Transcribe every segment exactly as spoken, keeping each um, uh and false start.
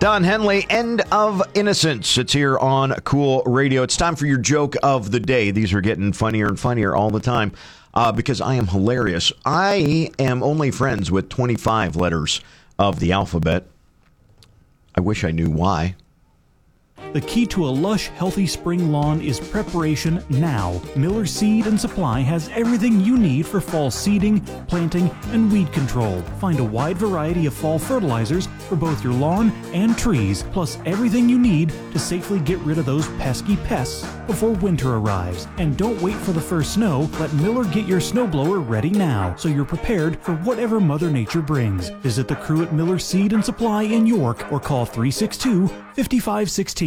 Don Henley, End of Innocence. It's here on Cool Radio. It's time for your joke of the day. These are getting funnier and funnier all the time uh, because I am hilarious. I am only friends with twenty-five letters of the alphabet. I wish I knew why. The key to a lush, healthy spring lawn is preparation now. Miller Seed and Supply has everything you need for fall seeding, planting, and weed control. Find a wide variety of fall fertilizers for both your lawn and trees, plus everything you need to safely get rid of those pesky pests before winter arrives. And don't wait for the first snow. Let Miller get your snowblower ready now, so you're prepared for whatever Mother Nature brings. Visit the crew at Miller Seed and Supply in York or call three six two, five five one six.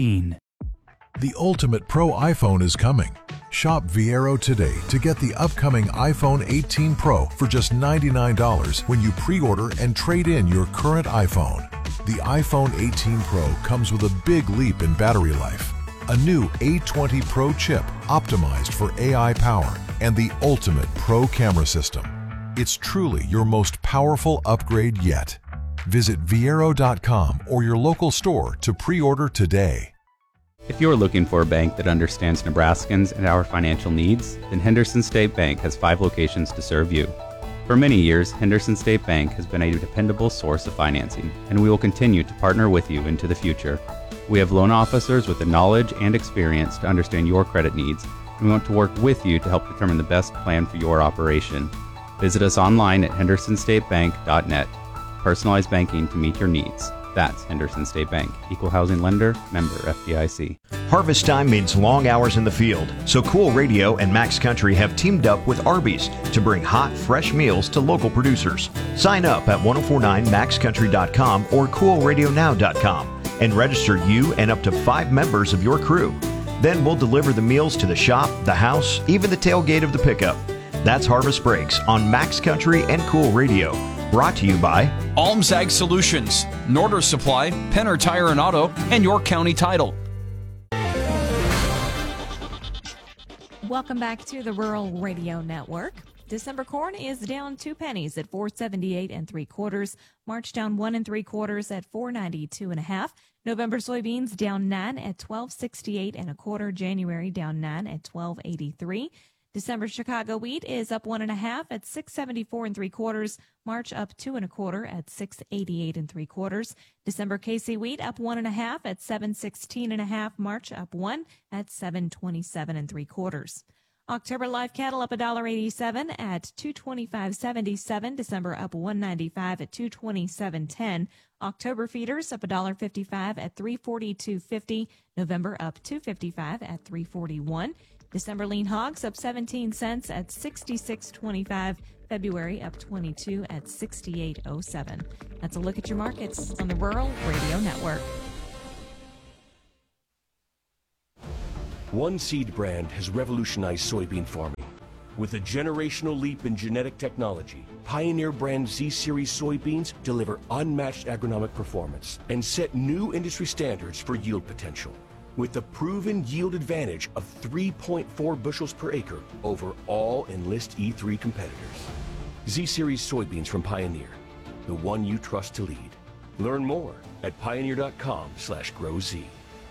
The ultimate pro iPhone is coming. Shop Viero today to get the upcoming iPhone eighteen Pro for just ninety-nine dollars when you pre-order and trade in your current iPhone. The iPhone eighteen Pro comes with a big leap in battery life, a new A twenty Pro chip optimized for A I power, and the ultimate pro camera system. It's truly your most powerful upgrade yet. Visit Viero dot com or your local store to pre-order today. If you're looking for a bank that understands Nebraskans and our financial needs, then Henderson State Bank has five locations to serve you. For many years, Henderson State Bank has been a dependable source of financing, and we will continue to partner with you into the future. We have loan officers with the knowledge and experience to understand your credit needs, and we want to work with you to help determine the best plan for your operation. Visit us online at henderson state bank dot net. Personalized banking to meet your needs. That's Henderson State Bank, Equal Housing Lender, member F D I C. Harvest time means long hours in the field, so Cool Radio and Max Country have teamed up with Arby's to bring hot, fresh meals to local producers. Sign up at ten forty-nine max country dot com or cool radio now dot com and register you and up to five members of your crew. Then we'll deliver the meals to the shop, the house, even the tailgate of the pickup. That's Harvest Breaks on Max Country and Cool Radio. Brought to you by Alms Ag Solutions, Norder Supply, Penner Tire and Auto, and York County Title. Welcome back to the Rural Radio Network. December corn is down two pennies at four seventy-eight and three quarters. March down one and three quarters at four ninety-two and a half. November soybeans down nine at twelve sixty-eight and a quarter. January down nine at twelve eighty-three. December Chicago wheat is up one and a half at six seventy-four and three quarters. March up two and a quarter at six eighty-eight and three quarters. December K C wheat up one and a half at seven sixteen and a half. March up one at seven twenty-seven and three quarters. October live cattle up one dollar eighty-seven at two twenty-five seventy-seven. December up one ninety-five at two twenty-seven ten. October feeders up one dollar fifty-five at three forty-two fifty. November up two fifty-five at three forty-one. December lean hogs up seventeen cents at sixty-six twenty-five. February up twenty-two at sixty-eight oh seven. That's a look at your markets on the Rural Radio Network. One seed brand has revolutionized soybean farming. With a generational leap in genetic technology, Pioneer brand Z-Series soybeans deliver unmatched agronomic performance and set new industry standards for yield potential. With the proven yield advantage of three point four bushels per acre over all Enlist E three competitors. Z-Series soybeans from Pioneer, the one you trust to lead. Learn more at pioneer dot com slash grow Z.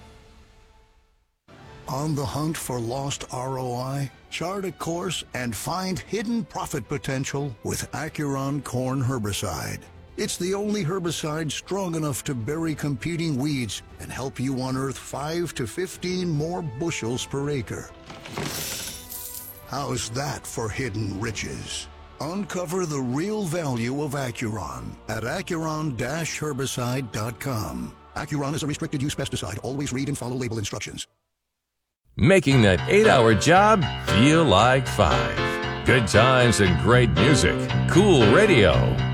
On the hunt for lost R O I? Chart a course and find hidden profit potential with Acuron Corn Herbicide. It's the only herbicide strong enough to bury competing weeds and help you unearth five to fifteen more bushels per acre. How's that for hidden riches? Uncover the real value of Acuron at acuron dash herbicide dot com. Acuron is a restricted use pesticide. Always read and follow label instructions. Making that eight-hour job feel like five. Good times and great music. Cool Radio.